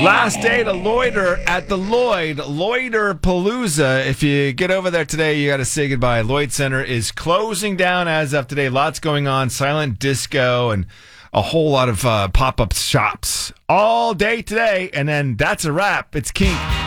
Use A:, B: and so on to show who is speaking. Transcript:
A: Last day to loiter at the Lloyd, Loiter Palooza. If you get over there today, you got to say goodbye. Lloyd Center is closing down as of today. Lots going on, silent disco, and a whole lot of pop-up shops all day today. And then that's a wrap. It's Kink.